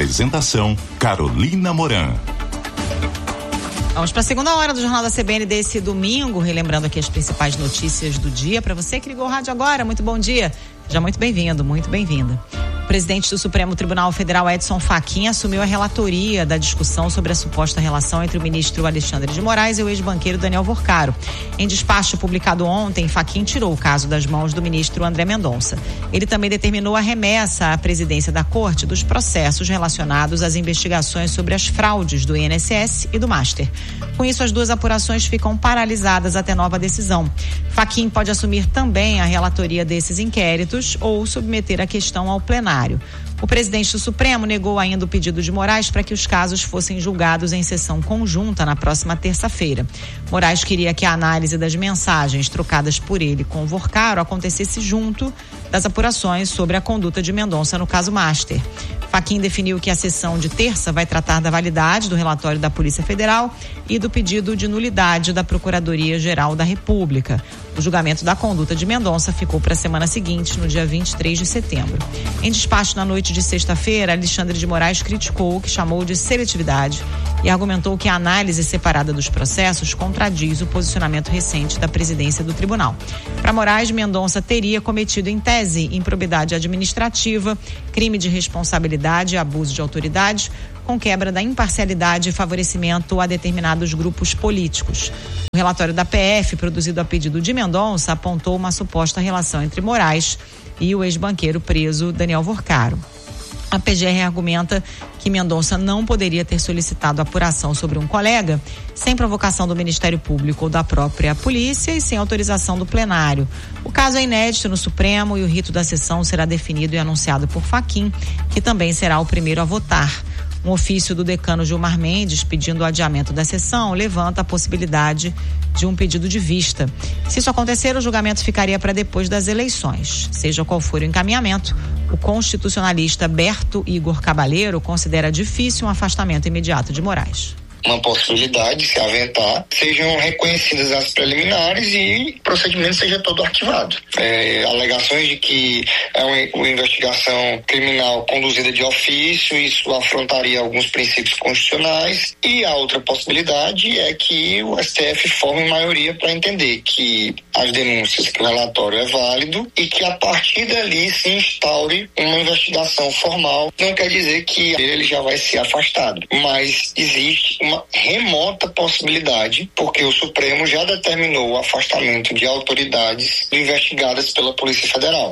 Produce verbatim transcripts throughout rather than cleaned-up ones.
Apresentação: Carolina Moran. Vamos para a segunda hora do Jornal da C B N desse domingo, relembrando aqui as principais notícias do dia. Para você que ligou o rádio agora, muito bom dia. Seja muito bem-vindo, muito bem-vinda. O presidente do Supremo Tribunal Federal, Edson Fachin, assumiu a relatoria da discussão sobre a suposta relação entre o ministro Alexandre de Moraes e o ex-banqueiro Daniel Vorcaro. Em despacho publicado ontem, Fachin tirou o caso das mãos do ministro André Mendonça. Ele também determinou a remessa à presidência da Corte dos processos relacionados às investigações sobre as fraudes do I N S S e do Master. Com isso, as duas apurações ficam paralisadas até nova decisão. Fachin pode assumir também a relatoria desses inquéritos ou submeter a questão ao plenário. O presidente do Supremo negou ainda o pedido de Moraes para que os casos fossem julgados em sessão conjunta na próxima terça-feira. Moraes queria que a análise das mensagens trocadas por ele com Vorcaro acontecesse junto das apurações sobre a conduta de Mendonça no caso Master. Fachin definiu que a sessão de terça vai tratar da validade do relatório da Polícia Federal e do pedido de nulidade da Procuradoria-Geral da República. O julgamento da conduta de Mendonça ficou para a semana seguinte, no dia vinte e três de setembro. Em despacho na noite de sexta-feira, Alexandre de Moraes criticou o que chamou de seletividade e argumentou que a análise separada dos processos contradiz o posicionamento recente da presidência do tribunal. Para Moraes, Mendonça teria cometido em tese improbidade administrativa, crime de responsabilidade e abuso de autoridade, com quebra da imparcialidade e favorecimento a determinados grupos políticos. O relatório da P F, produzido a pedido de Mendonça, apontou uma suposta relação entre Moraes e o ex-banqueiro preso Daniel Vorcaro. A P G R argumenta que Mendonça não poderia ter solicitado apuração sobre um colega sem provocação do Ministério Público ou da própria polícia e sem autorização do plenário. O caso é inédito no Supremo e o rito da sessão será definido e anunciado por Fachin, que também será o primeiro a votar. Um ofício do decano Gilmar Mendes pedindo o adiamento da sessão levanta a possibilidade de um pedido de vista. Se isso acontecer, o julgamento ficaria para depois das eleições. Seja qual for o encaminhamento, o constitucionalista Berto Igor Cabaleiro considera difícil um afastamento imediato de Moraes. Uma possibilidade, se aventar, sejam reconhecidas as preliminares e o procedimento seja todo arquivado. É, alegações de que é uma, uma investigação criminal conduzida de ofício, isso afrontaria alguns princípios constitucionais, e a outra possibilidade é que o S T F forme maioria para entender que as denúncias, que o relatório é válido e que a partir dali se instaure uma investigação formal. Não quer dizer que ele já vai ser afastado, mas existe uma uma remota possibilidade, porque o Supremo já determinou o afastamento de autoridades investigadas pela Polícia Federal.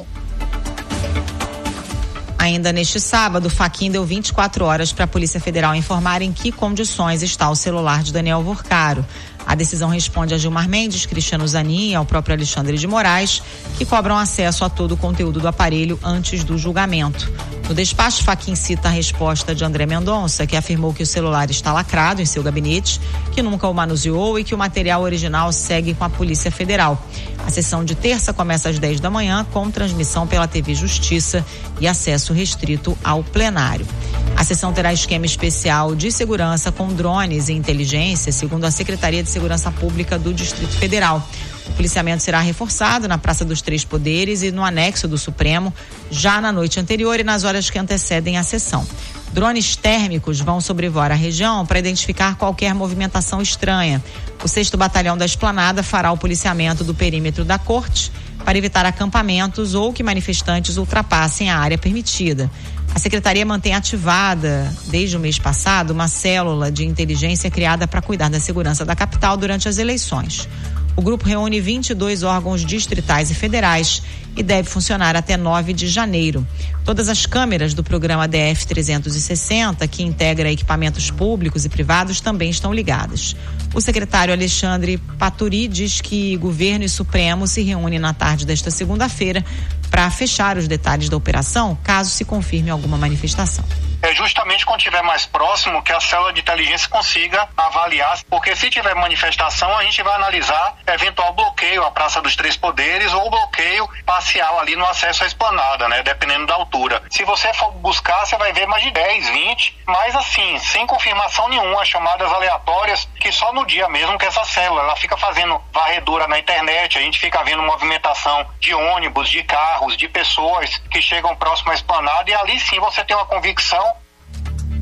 Ainda neste sábado, Fachin deu vinte e quatro horas para a Polícia Federal informar em que condições está o celular de Daniel Vorcaro. A decisão responde a Gilmar Mendes, Cristiano Zanin e ao próprio Alexandre de Moraes, que cobram acesso a todo o conteúdo do aparelho antes do julgamento. No despacho, Fachin cita a resposta de André Mendonça, que afirmou que o celular está lacrado em seu gabinete, que nunca o manuseou e que o material original segue com a Polícia Federal. A sessão de terça começa às dez da manhã, com transmissão pela T V Justiça e acesso restrito ao plenário. A sessão terá esquema especial de segurança com drones e inteligência, segundo a Secretaria de Segurança Pública do Distrito Federal. O policiamento será reforçado na Praça dos Três Poderes e no anexo do Supremo, já na noite anterior e nas horas que antecedem a sessão. Drones térmicos vão sobrevoar a região para identificar qualquer movimentação estranha. O sexto Batalhão da Esplanada fará o policiamento do perímetro da Corte para evitar acampamentos ou que manifestantes ultrapassem a área permitida. A Secretaria mantém ativada, desde o mês passado, uma célula de inteligência criada para cuidar da segurança da capital durante as eleições. O grupo reúne vinte e dois órgãos distritais e federais e deve funcionar até nove de janeiro. Todas as câmeras do programa D F trezentos e sessenta, que integra equipamentos públicos e privados, também estão ligadas. O secretário Alexandre Paturi diz que governo e Supremo se reúnem na tarde desta segunda-feira para fechar os detalhes da operação, caso se confirme alguma manifestação. É justamente quando estiver mais próximo que a célula de inteligência consiga avaliar, porque se tiver manifestação, a gente vai analisar eventual bloqueio à Praça dos Três Poderes ou bloqueio parcial ali no acesso à esplanada, né? Dependendo da altura. Se você for buscar, você vai ver mais de dez, vinte, mas assim, sem confirmação nenhuma, chamadas aleatórias, que só no dia mesmo que essa célula, ela fica fazendo varredura na internet, a gente fica vendo movimentação de ônibus, de carros, de pessoas que chegam próximo à esplanada, e ali sim você tem uma convicção.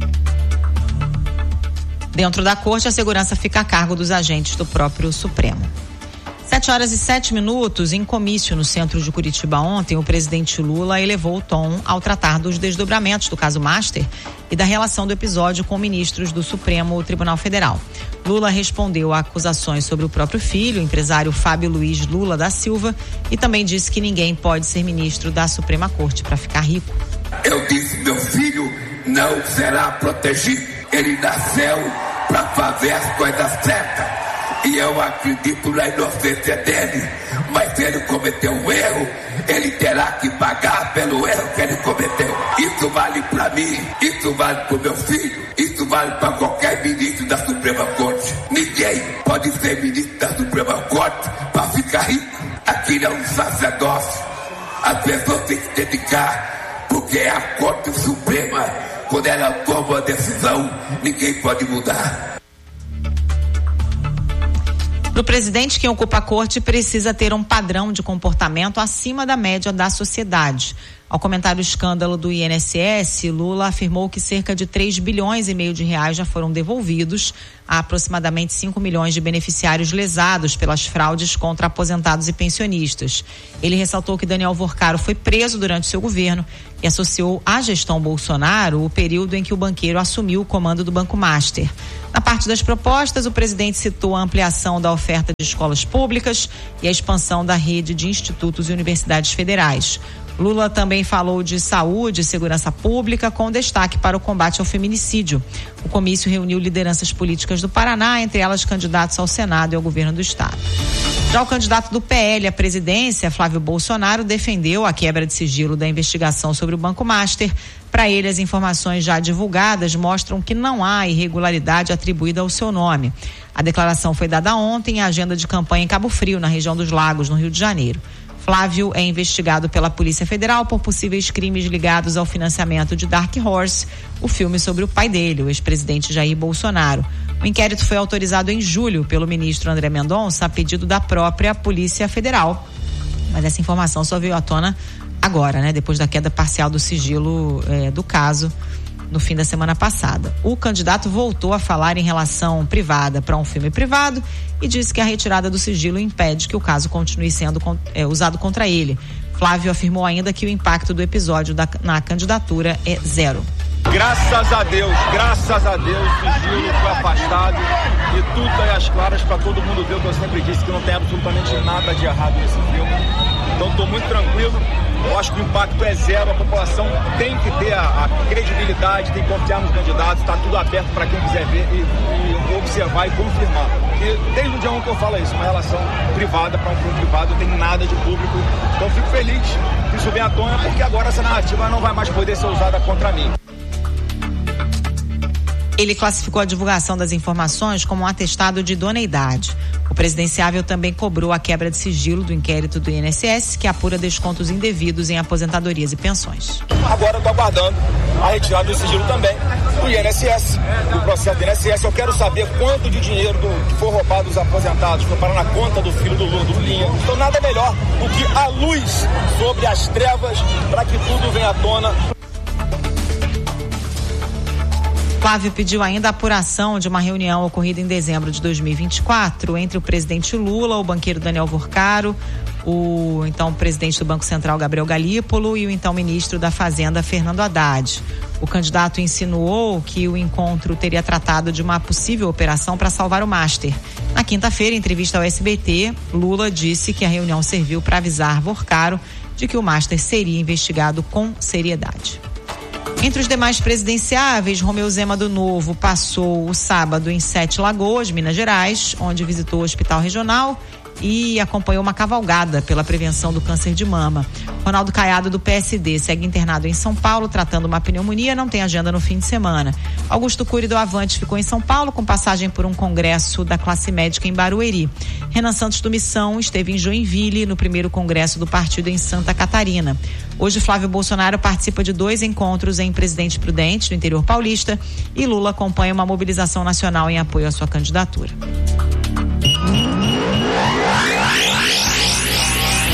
Dentro da corte, a segurança fica a cargo dos agentes do próprio Supremo. Sete horas e sete minutos, em comício no centro de Curitiba ontem, o presidente Lula elevou o tom ao tratar dos desdobramentos do caso Master e da relação do episódio com ministros do Supremo Tribunal Federal. Lula respondeu a acusações sobre o próprio filho, o empresário Fábio Luiz Lula da Silva, e também disse que ninguém pode ser ministro da Suprema Corte para ficar rico. Eu disse, meu filho não será protegido. Ele nasceu para fazer as coisas certas. E eu acredito na inocência dele, mas se ele cometeu um erro, ele terá que pagar pelo erro que ele cometeu. Isso vale para mim, isso vale para o meu filho, isso vale para qualquer ministro da Suprema Corte. Ninguém pode ser ministro da Suprema Corte para ficar rico. Aqui não é um sacerdócio. As pessoas têm que se dedicar, porque é a Corte Suprema. Quando ela toma uma decisão, ninguém pode mudar. Para o presidente, quem ocupa a corte precisa ter um padrão de comportamento acima da média da sociedade. Ao comentar o escândalo do I N S S, Lula afirmou que cerca de três bilhões e meio de reais já foram devolvidos a aproximadamente cinco milhões de beneficiários lesados pelas fraudes contra aposentados e pensionistas. Ele ressaltou que Daniel Vorcaro foi preso durante seu governo e associou à gestão Bolsonaro o período em que o banqueiro assumiu o comando do Banco Master. Na parte das propostas, o presidente citou a ampliação da oferta de escolas públicas e a expansão da rede de institutos e universidades federais. Lula também falou de saúde e segurança pública, com destaque para o combate ao feminicídio. O comício reuniu lideranças políticas do Paraná, entre elas candidatos ao Senado e ao governo do estado. Já o candidato do P L à presidência, Flávio Bolsonaro, defendeu a quebra de sigilo da investigação sobre o Banco Master. Para ele, as informações já divulgadas mostram que não há irregularidade atribuída ao seu nome. A declaração foi dada ontem em agenda de campanha em Cabo Frio, na região dos Lagos, no Rio de Janeiro. Flávio é investigado pela Polícia Federal por possíveis crimes ligados ao financiamento de Dark Horse, o filme sobre o pai dele, o ex-presidente Jair Bolsonaro. O inquérito foi autorizado em julho pelo ministro André Mendonça a pedido da própria Polícia Federal. Mas essa informação só veio à tona agora, né? Depois da queda parcial do sigilo eh, do caso no fim da semana passada. O candidato voltou a falar em relação privada para um filme privado e disse que a retirada do sigilo impede que o caso continue sendo é, usado contra ele. Flávio afirmou ainda que o impacto do episódio da, na candidatura é zero. Graças a Deus, graças a Deus, o sigilo foi afastado e tudo aí às claras para todo mundo ver o que eu sempre disse, que não tem absolutamente nada de errado nesse filme. Então estou muito tranquilo. Eu acho que o impacto é zero, a população tem que ter a, a credibilidade, tem que confiar nos candidatos, está tudo aberto para quem quiser ver e, e observar e confirmar. E desde o dia um que eu falo isso, uma relação privada para um filme privado, não tem nada de público. Então fico feliz que isso venha à tona, porque agora essa narrativa não vai mais poder ser usada contra mim. Ele classificou a divulgação das informações como um atestado de idoneidade. O presidenciável também cobrou a quebra de sigilo do inquérito do I N S S, que apura descontos indevidos em aposentadorias e pensões. Agora eu estou aguardando a retirada do sigilo também do I N S S, do processo do I N S S. Eu quero saber quanto de dinheiro do, que foi roubado dos aposentados foi parar na conta do filho do Lula, do Lulinha. Então nada melhor do que a luz sobre as trevas para que tudo venha à tona. Flávio pediu ainda a apuração de uma reunião ocorrida em dezembro de dois mil e vinte e quatro entre o presidente Lula, o banqueiro Daniel Vorcaro, o então presidente do Banco Central Gabriel Galípolo e o então ministro da Fazenda Fernando Haddad. O candidato insinuou que o encontro teria tratado de uma possível operação para salvar o Master. Na quinta-feira, em entrevista ao S B T, Lula disse que a reunião serviu para avisar Vorcaro de que o Master seria investigado com seriedade. Entre os demais presidenciáveis, Romeu Zema do Novo passou o sábado em Sete Lagoas, Minas Gerais, onde visitou o Hospital Regional e acompanhou uma cavalgada pela prevenção do câncer de mama. Ronaldo Caiado, do P S D, segue internado em São Paulo, tratando uma pneumonia, não tem agenda no fim de semana. Augusto Cury, do Avante, ficou em São Paulo, com passagem por um congresso da classe médica em Barueri. Renan Santos, do Missão, esteve em Joinville, no primeiro congresso do partido em Santa Catarina. Hoje, Flávio Bolsonaro participa de dois encontros em Presidente Prudente, no interior paulista, e Lula acompanha uma mobilização nacional em apoio à sua candidatura.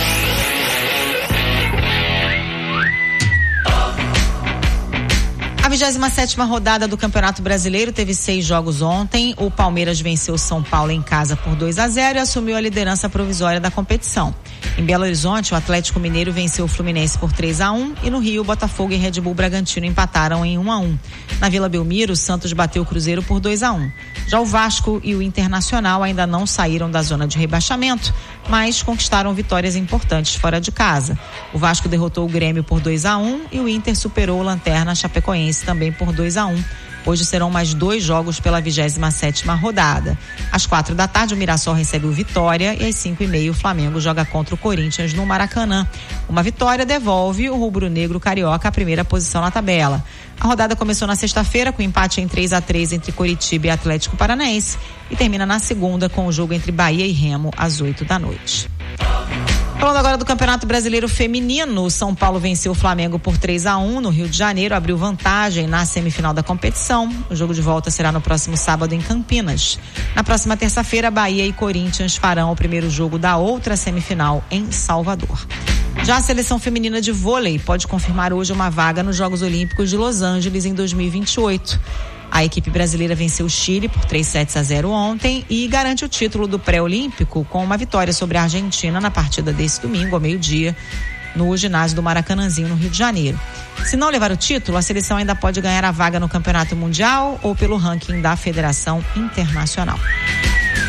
A vigésima sétima rodada do Campeonato Brasileiro teve seis jogos ontem. O Palmeiras venceu o São Paulo em casa por dois a zero e assumiu a liderança provisória da competição. Em Belo Horizonte, o Atlético Mineiro venceu o Fluminense por três a um e no Rio, Botafogo e Red Bull Bragantino empataram em um a um. Na Vila Belmiro, o Santos bateu o Cruzeiro por dois a um. Já o Vasco e o Internacional ainda não saíram da zona de rebaixamento, mas conquistaram vitórias importantes fora de casa. O Vasco derrotou o Grêmio por dois a um e o Inter superou o Lanterna Chapecoense também por dois a um. Hoje serão mais dois jogos pela vigésima sétima rodada. Às quatro da tarde, o Mirassol recebe o Vitória e às cinco e meia o Flamengo joga contra o Corinthians no Maracanã. Uma vitória devolve o rubro-negro carioca à primeira posição na tabela. A rodada começou na sexta-feira com empate em três a três entre Coritiba e Atlético Paranaense e termina na segunda com o jogo entre Bahia e Remo às oito da noite. Falando agora do Campeonato Brasileiro Feminino, o São Paulo venceu o Flamengo por três a um no Rio de Janeiro, abriu vantagem na semifinal da competição. O jogo de volta será no próximo sábado em Campinas. Na próxima terça-feira, Bahia e Corinthians farão o primeiro jogo da outra semifinal em Salvador. Já a seleção feminina de vôlei pode confirmar hoje uma vaga nos Jogos Olímpicos de Los Angeles em dois mil e vinte e oito. A equipe brasileira venceu o Chile por três sets a zero ontem e garante o título do pré-olímpico com uma vitória sobre a Argentina na partida desse domingo, ao meio-dia, no ginásio do Maracanãzinho, no Rio de Janeiro. Se não levar o título, a seleção ainda pode ganhar a vaga no Campeonato Mundial ou pelo ranking da Federação Internacional.